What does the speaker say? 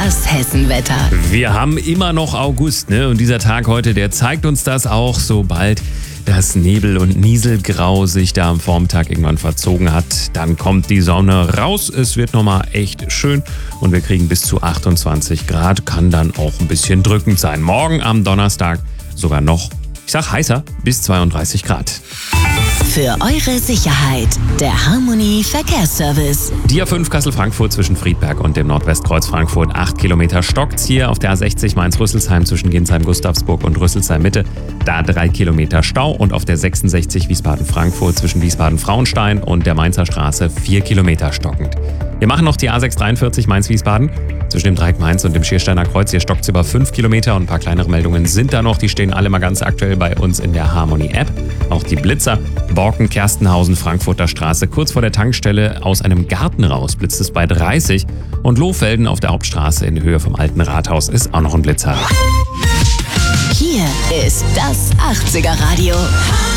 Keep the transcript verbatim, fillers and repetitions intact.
Das Hessenwetter. Wir haben immer noch August, ne? Und dieser Tag heute, der zeigt uns das auch, sobald das Nebel- und Nieselgrau sich da am Vormittag irgendwann verzogen hat. Dann kommt die Sonne raus, es wird nochmal echt schön und wir kriegen bis zu achtundzwanzig Grad, kann dann auch ein bisschen drückend sein. Morgen am Donnerstag sogar noch, ich sag heißer, bis zweiunddreißig Grad. Für eure Sicherheit, der Harmony Verkehrsservice. Die A fünf Kassel-Frankfurt zwischen Friedberg und dem Nordwestkreuz Frankfurt. acht Kilometer stockt's hier. Auf der A sechzig Mainz-Rüsselsheim zwischen Ginsheim-Gustavsburg und Rüsselsheim-Mitte. Da drei Kilometer Stau. Und auf der sechsundsechzig Wiesbaden-Frankfurt zwischen Wiesbaden-Frauenstein und der Mainzer Straße vier Kilometer stockend. Wir machen noch die A sechs dreiundvierzig Mainz-Wiesbaden. Zwischen dem Dreieck Mainz und dem Schiersteiner Kreuz. Hier stockt's über fünf Kilometer und ein paar kleinere Meldungen sind da noch. Die stehen alle mal ganz aktuell bei uns in der Harmony-App. Auch die Blitzer. Borken, Kerstenhausen, Frankfurter Straße. Kurz vor der Tankstelle aus einem Garten raus blitzt es bei dreißig. Und Lohfelden auf der Hauptstraße in Höhe vom Alten Rathaus ist auch noch ein Blitzer. Hier ist das achtziger Radio.